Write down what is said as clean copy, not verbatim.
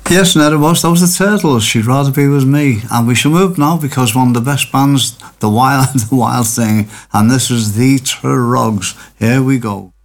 Yes, Ned, it was. That was the Turtles. She'd rather be with me. And we shall move now because one of the best bands, the Wild Thing, and this is the Trurogs. Here we go.